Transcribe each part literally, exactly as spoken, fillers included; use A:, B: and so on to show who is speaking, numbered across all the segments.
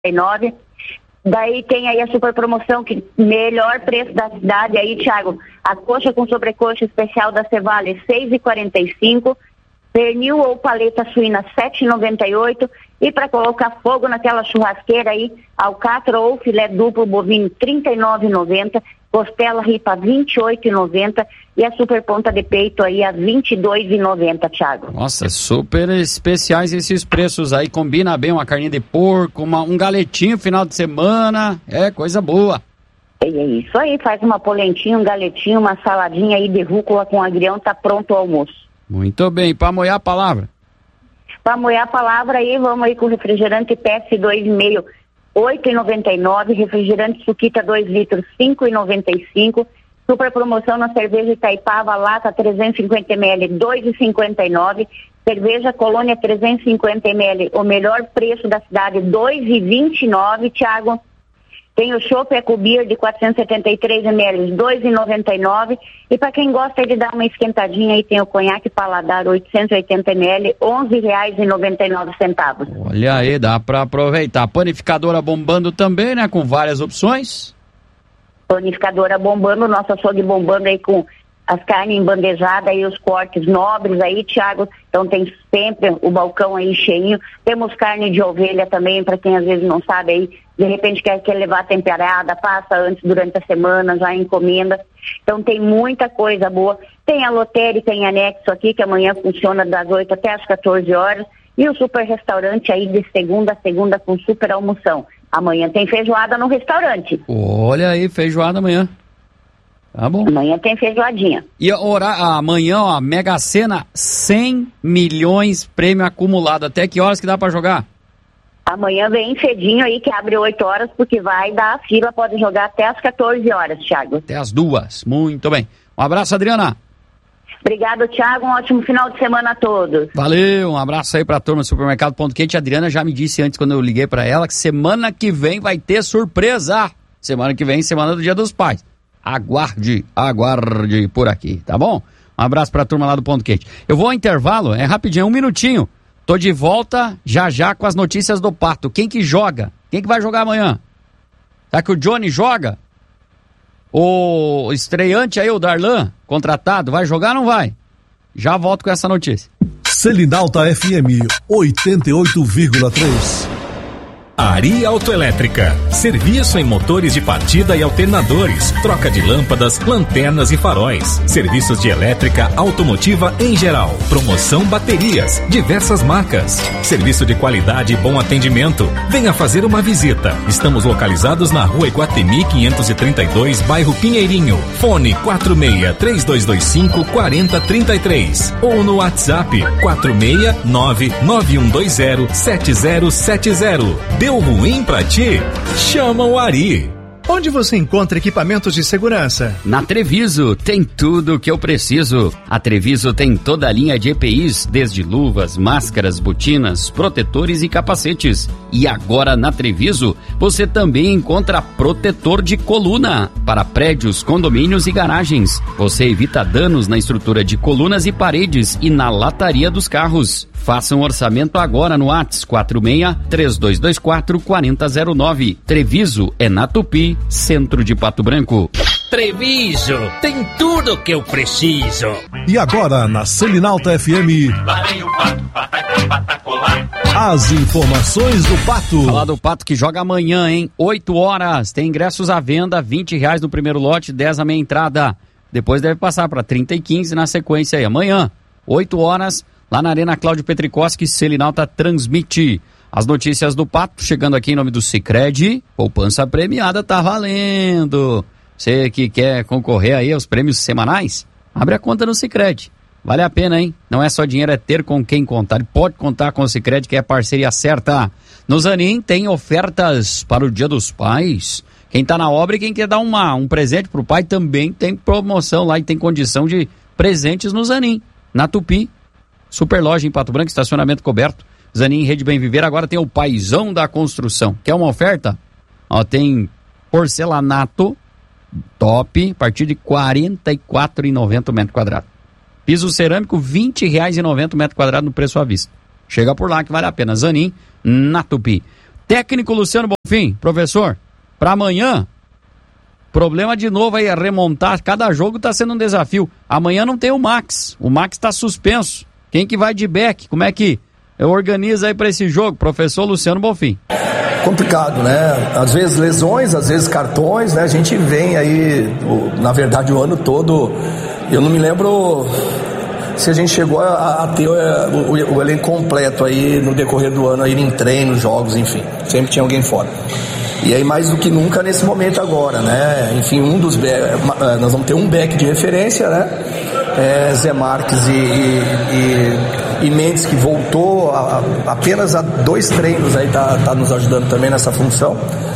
A: e nove. Daí tem aí a super promoção, que melhor preço da cidade aí, Thiago. A coxa com sobrecoxa especial da Cevale, seis reais e quarenta e cinco centavos. Pernil ou paleta suína, sete reais e noventa e oito centavos. E para colocar fogo naquela churrasqueira aí, alcatra ou filé duplo bovino, trinta e nove reais e noventa centavos. Costela ripa, vinte e oito reais e noventa centavos. E a super ponta de peito aí a vinte e dois reais e noventa centavos, Thiago.
B: Nossa, super especiais esses preços aí. Combina bem uma carninha de porco, uma, um galetinho final de semana. É coisa boa.
A: É isso aí, faz uma polentinha, um galetinho, uma saladinha aí de rúcula com agrião, tá pronto o almoço.
B: Muito bem, para moer a palavra.
A: Para moer a palavra aí, vamos aí com o refrigerante P S dois e meio, oito reais e noventa e nove centavos. Refrigerante Suquita dois litros, cinco reais e noventa e cinco centavos. Super promoção na cerveja Itaipava, lata trezentos e cinquenta mililitros, dois reais e cinquenta e nove centavos. Cerveja Colônia trezentos e cinquenta mililitros, o melhor preço da cidade, dois reais e vinte e nove centavos, Thiago. Tem o Chopp Ecobir de quatrocentos e setenta e três mililitros, dois reais e noventa e nove centavos. E para quem gosta de dar uma esquentadinha, aí tem o conhaque Paladar oitocentos e oitenta mililitros, onze reais e noventa e nove centavos.
B: Olha aí, dá para aproveitar. Panificadora bombando também, né? Com várias opções.
A: Panificadora bombando, nosso açougue bombando aí com as carnes embandejadas e os cortes nobres aí, Thiago. Então tem sempre o balcão aí cheinho. Temos carne de ovelha também, para quem às vezes não sabe aí, de repente quer, quer levar temperada, passa antes, durante a semana, já encomenda. Então tem muita coisa boa. Tem a lotérica em anexo aqui, que amanhã funciona das oito até as quatorze horas. E o super restaurante aí de segunda a segunda com super almoção. Amanhã tem feijoada no restaurante.
B: Olha aí, feijoada amanhã. Tá bom.
A: Amanhã tem feijoadinha.
B: E ora, amanhã, ó, Mega Sena, cem milhões prêmio acumulado. Até que horas que dá pra jogar?
A: Amanhã vem cedinho aí, que abre oito horas, porque vai dar a fila, pode jogar até as quatorze horas, Thiago.
B: Até as duas. Muito bem. Um abraço, Adriana.
A: Obrigado, Thiago. Um ótimo final de semana a todos.
B: Valeu, um abraço aí pra turma do Supermercado Ponto Quente. A Adriana já me disse antes, quando eu liguei pra ela, que semana que vem vai ter surpresa. Semana que vem, semana do Dia dos Pais. Aguarde, aguarde por aqui, tá bom? Um abraço pra turma lá do Ponto Quente. Eu vou ao intervalo, é rapidinho, um minutinho. Tô de volta já já com as notícias do Pato. Quem que joga? Quem que vai jogar amanhã? Será que o Johnny joga? O estreante aí, o Darlan, contratado, vai jogar ou não vai? Já volto com essa notícia.
C: Selinalta F M oitenta e oito vírgula três.
D: Ari Autoelétrica. Serviço em motores de partida e alternadores, troca de lâmpadas, lanternas e faróis. Serviços de elétrica automotiva em geral. Promoção baterias, diversas marcas. Serviço de qualidade e bom atendimento. Venha fazer uma visita. Estamos localizados na Rua Iguatemi quinhentos e trinta e dois, bairro Pinheirinho. Fone quatro seis, três dois dois cinco, quatro zero três três ou no WhatsApp quatro seis nove, nove um dois zero, sete zero sete zero. Deu ruim pra ti? Chama o Ari.
E: Onde você encontra equipamentos de segurança?
B: Na Treviso, tem tudo o que eu preciso. A Treviso tem toda a linha de E P Is, desde luvas, máscaras, botinas, protetores e capacetes. E agora na Treviso, você também encontra protetor de coluna para prédios, condomínios e garagens. Você evita danos na estrutura de colunas e paredes e na lataria dos carros. Faça um orçamento agora no WhatsApp quatro seis, três dois dois quatro, quatro zero zero nove. Treviso é na Tupi, centro de Pato Branco.
F: Treviso, tem tudo o que eu preciso.
C: E agora na Selinalta F M, as informações do Pato.
B: Falar do Pato que joga amanhã, hein? oito horas, tem ingressos à venda, vinte reais no primeiro lote, dez a meia entrada. Depois deve passar para trinta e quinze na sequência aí. Amanhã, oito horas, lá na Arena Cláudio Petrikoski, Selinalta transmite as notícias do Pato, chegando aqui em nome do Sicredi. Poupança premiada tá valendo. Você que quer concorrer aí aos prêmios semanais, abre a conta no Sicredi. Vale a pena, hein? Não é só dinheiro, é ter com quem contar. Pode contar com o Sicredi, que é a parceria certa. No Zanin tem ofertas para o Dia dos Pais. Quem tá na obra e quem quer dar uma, um presente pro pai também tem promoção lá e tem condição de presentes no Zanin. Na Tupi, super loja em Pato Branco, estacionamento coberto. Zanin, Rede Bem Viver, agora tem o Paizão da Construção. Quer uma oferta? Ó, tem porcelanato top, a partir de quarenta e quatro reais e noventa centavos o metro quadrado. Piso cerâmico, vinte reais e noventa centavos o metro quadrado no preço à vista. Chega por lá que vale a pena. Zanin, na Tupi. Técnico Luciano Bonfim, professor, para amanhã, problema de novo aí é remontar, cada jogo tá sendo um desafio. Amanhã não tem o Max, o Max tá suspenso. Quem que vai de back? Como é que organiza aí para esse jogo, professor Luciano Bonfim?
G: Complicado, né? Às vezes lesões, às vezes cartões, né? A gente vem aí, na verdade, o ano todo, eu não me lembro se a gente chegou a, a ter o, o, o elenco completo aí no decorrer do ano, aí em treinos, jogos, enfim, sempre tinha alguém fora. E aí mais do que nunca nesse momento agora, né? Enfim, um dos nós vamos ter um back de referência, né? É, Zé Marques e, e, e Mendes, que voltou a, a, apenas a dois treinos, aí tá, tá nos ajudando também nessa função.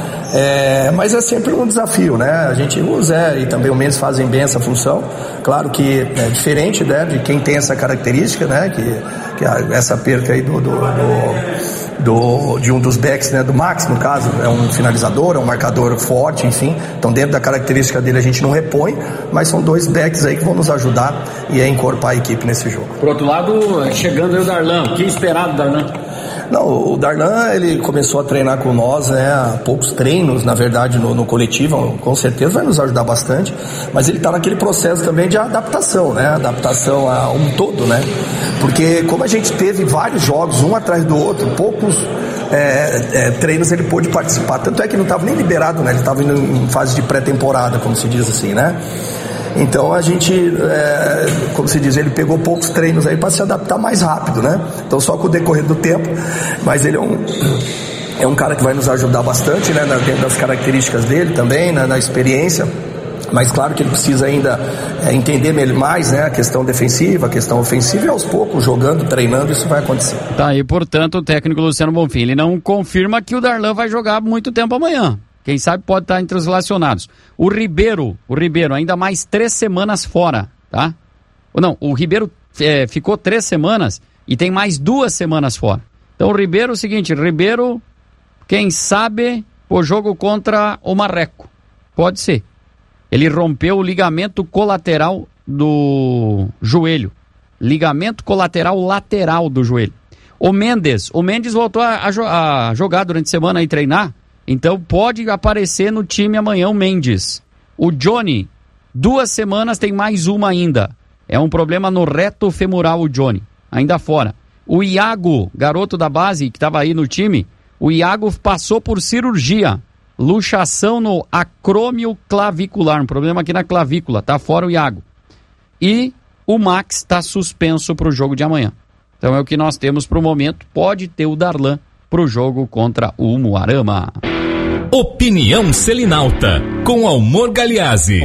G: É, mas é sempre um desafio, né? A gente, o Zé e também o Mendes fazem bem essa função. Claro que é diferente, né, de quem tem essa característica, né? Que, que a, essa perca aí do, do, do Do, de um dos backs, né, do Max, no caso, é um finalizador, é um marcador forte, enfim, então dentro da característica dele a gente não repõe, mas são dois backs aí que vão nos ajudar e a encorpar a equipe nesse jogo.
B: Por outro lado, chegando aí o Darlan, o que esperar do Darlan?
G: Não, o Darlan, ele começou a treinar com nós, né, há poucos treinos, na verdade, no, no coletivo, com certeza vai nos ajudar bastante, mas ele está naquele processo também de adaptação, né, adaptação a um todo, né, porque como a gente teve vários jogos, um atrás do outro, poucos é, é, treinos ele pôde participar, tanto é que não estava nem liberado, né, ele estava indo em fase de pré-temporada, como se diz assim, né. Então a gente, é, como se diz, ele pegou poucos treinos aí para se adaptar mais rápido, né? Então só com o decorrer do tempo, mas ele é um, é um cara que vai nos ajudar bastante, né? Dentro das características dele também, né? Na experiência. Mas claro que ele precisa ainda é, entender mais, né? A questão defensiva, a questão ofensiva, e aos poucos, jogando, treinando, isso vai acontecer.
B: Tá aí, portanto, o técnico Luciano Bonfim, ele não confirma que o Darlan vai jogar muito tempo amanhã. Quem sabe pode estar entre os relacionados. O Ribeiro, o Ribeiro ainda mais três semanas fora, tá? Não, o Ribeiro é, ficou três semanas e tem mais duas semanas fora. Então o Ribeiro, é o seguinte, Ribeiro, quem sabe, o jogo contra o Marreco. Pode ser. Ele rompeu o ligamento colateral do joelho. Ligamento colateral lateral do joelho. O Mendes, o Mendes voltou a, a, a jogar durante a semana e treinar. Então pode aparecer no time amanhã o Mendes. O Johnny, duas semanas, tem mais uma ainda. É um problema no reto femoral o Johnny, ainda fora. O Iago, garoto da base que estava aí no time, o Iago passou por cirurgia. Luxação no acrômio clavicular, um problema aqui na clavícula, tá fora o Iago. E o Max está suspenso para o jogo de amanhã. Então é o que nós temos para o momento. Pode ter o Darlan para o jogo contra o Umuarama.
D: Opinião Selinalta, com Almor Galeazzi.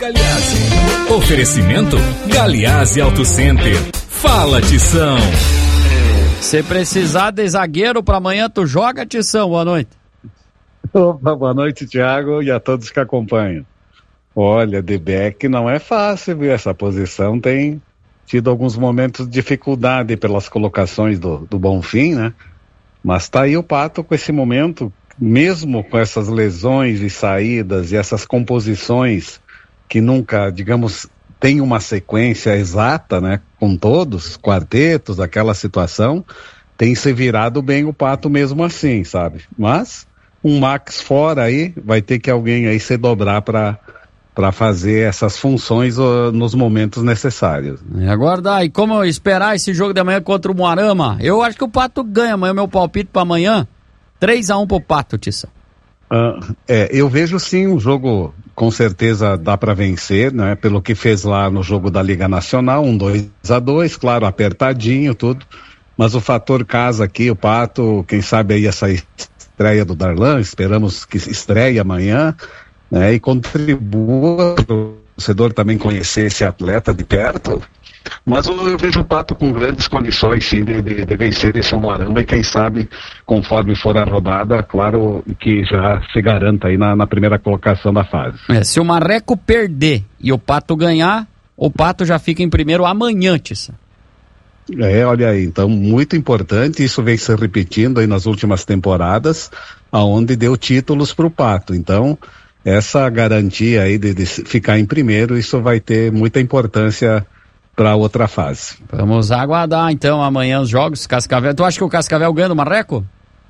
D: Oferecimento Galeazzi Auto Center. Fala, Tição.
B: Se precisar de zagueiro para amanhã, tu joga, Tição. Boa noite.
H: Opa, boa noite, Thiago, e a todos que acompanham. Olha, de back não é fácil, viu? Essa posição tem tido alguns momentos de dificuldade pelas colocações do, do Bonfim, né? Mas tá aí o Pato com esse momento, mesmo com essas lesões e saídas e essas composições que nunca, digamos, tem uma sequência exata, né? Com todos, quartetos, aquela situação, tem se virado bem o Pato mesmo assim, sabe? Mas um Max fora aí, vai ter que alguém aí se dobrar para para fazer essas funções uh, nos momentos necessários.
B: E agora, e como esperar esse jogo de amanhã contra o Umuarama? Eu acho que o Pato ganha amanhã, meu palpite para amanhã, três a um pro Pato, Tissa.
H: Uh, é, eu vejo sim um jogo, com certeza dá para vencer, né? Pelo que fez lá no jogo da Liga Nacional, um dois a dois, claro, apertadinho, tudo, mas o fator casa aqui, o Pato, quem sabe aí essa estreia do Darlan, esperamos que estreie amanhã, né, e contribua para o torcedor também conhecer esse atleta de perto, mas eu, eu vejo o Pato com grandes condições sim de, de, de vencer esse Umuarama, e quem sabe, conforme for a rodada, claro que já se garanta aí na, na primeira colocação da fase.
B: É, se o Marreco perder e o Pato ganhar, o Pato já fica em primeiro amanhã, Tissa.
H: É, olha aí, então muito importante, isso vem se repetindo aí nas últimas temporadas, aonde deu títulos para o Pato, então essa garantia aí de, de ficar em primeiro, isso vai ter muita importância para outra fase.
B: Vamos aguardar então amanhã os jogos. Cascavel, tu acha que o Cascavel ganha do Marreco?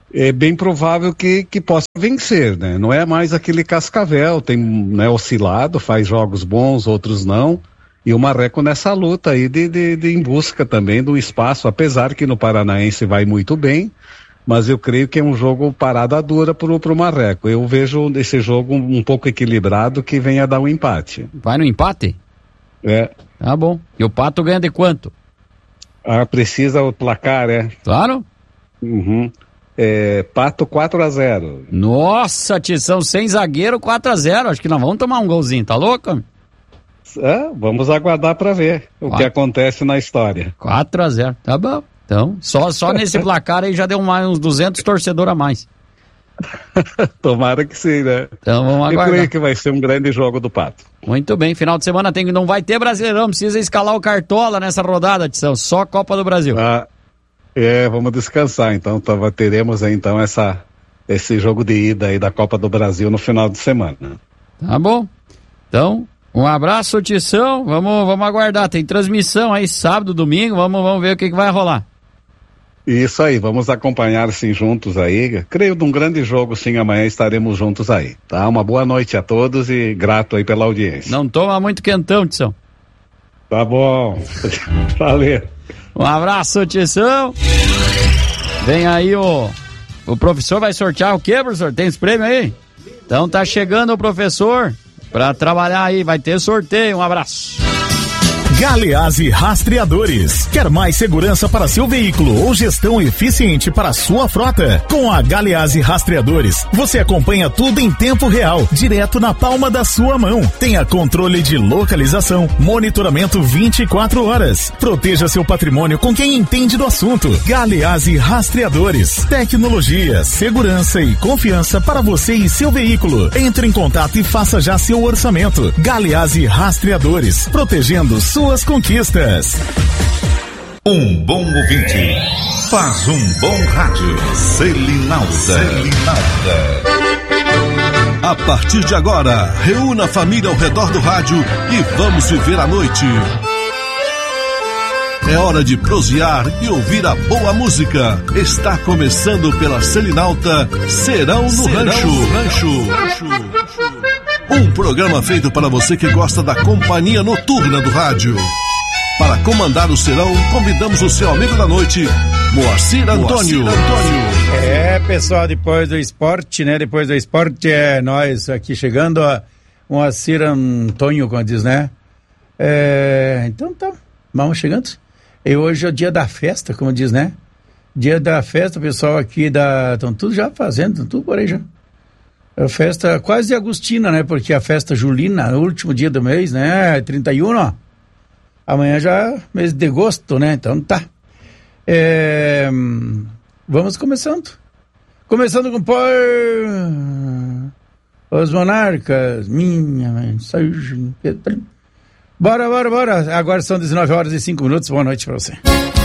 H: é bem provável que, que possa vencer, né? Não é mais aquele Cascavel, tem, né, oscilado, faz jogos bons, outros não. E o Marreco nessa luta aí de, de, de em busca também do espaço, apesar que no Paranaense vai muito bem, mas eu creio que é um jogo parada dura pro, pro Marreco. Eu vejo esse jogo um, um pouco equilibrado que venha dar um empate.
B: Vai no empate?
H: É.
B: Tá bom. E o Pato ganha de quanto?
H: Ah, precisa o placar, é?
B: Claro.
H: Uhum. É, Pato quatro a zero.
B: Nossa, Tição, sem zagueiro quatro a zero. Acho que nós vamos tomar um golzinho, tá louco?
H: É, vamos aguardar para ver o
B: quatro.
H: que acontece na história.
B: quatro a zero, tá bom. Então, só, só nesse placar aí já deu mais uns duzentos torcedores a mais.
H: Tomara que sim, né?
B: Então vamos aguardar.
H: Eu creio que vai ser um grande jogo do Pato.
B: Muito bem, final de semana tem, não vai ter Brasileirão, precisa escalar o Cartola nessa rodada, Tição, só Copa do Brasil.
H: Ah, é, vamos descansar, então tava, teremos aí, então essa, esse jogo de ida aí da Copa do Brasil no final de semana.
B: Tá bom, então um abraço, Tição, vamos, vamos aguardar, tem transmissão aí sábado, domingo, vamos, vamos ver o que, que vai rolar.
H: Isso aí, vamos acompanhar sim juntos aí, creio de um grande jogo sim, amanhã estaremos juntos aí, tá? Uma boa noite a todos e grato aí pela audiência.
B: Não toma muito quentão, Tição.
H: Tá bom, valeu.
B: Um abraço, Tição. Vem aí o, o professor vai sortear o quê, professor? Tem esse prêmio aí? Então tá chegando o professor pra trabalhar aí, vai ter sorteio, um abraço.
I: Galeazzi Rastreadores. Quer mais segurança para seu veículo ou gestão eficiente para sua frota? Com a Galeazzi Rastreadores, você acompanha tudo em tempo real, direto na palma da sua mão. Tenha controle de localização, monitoramento vinte e quatro horas. Proteja seu patrimônio com quem entende do assunto. Galeazzi Rastreadores. Tecnologia, segurança e confiança para você e seu veículo. Entre em contato e faça já seu orçamento. Galeazzi Rastreadores. Protegendo sua suas conquistas.
J: Um bom ouvinte faz um bom rádio. Selinalda. Selinalda. A partir de agora, reúna a família ao redor do rádio e vamos viver a noite. É hora de prosear e ouvir a boa música. Está começando pela Selinalta, Serão no Serão Rancho. No Rancho. Rancho. Um programa feito para você que gosta da companhia noturna do rádio. Para comandar o serão, convidamos o seu amigo da noite, Moacir Antônio. Moacir Antônio.
K: É, pessoal, depois do esporte, né? Depois do esporte é nós aqui chegando a Moacir Antônio, como diz, né? É, então tá, vamos chegando. E hoje é o dia da festa, como diz, né? Dia da festa, o pessoal aqui da... estão tudo já fazendo, estão tudo por aí já. É festa quase agostina, né? Porque a festa julina, no último dia do mês, né? trinta e um, ó. Amanhã já é mês de agosto, né? Então tá. É... Vamos começando. Começando com por... Os Monarcas, minha mensagem. Bora, bora, bora. Agora são dezenove horas e cinco minutos. Boa noite pra você.